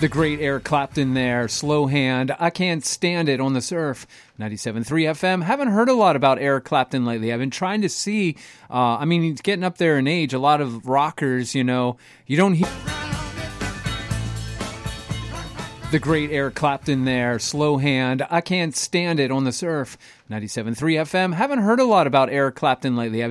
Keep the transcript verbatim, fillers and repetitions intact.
The great Eric Clapton there, Slow Hand. I Can't Stand It on the Surf. ninety-seven point three F M. Haven't heard a lot about Eric Clapton lately. I've been trying to see, uh, I mean, he's getting up there in age. A lot of rockers, you know, you don't hear... The great Eric Clapton there, Slow Hand. I Can't Stand It on the Surf. ninety-seven point three F M. Haven't heard a lot about Eric Clapton lately. I've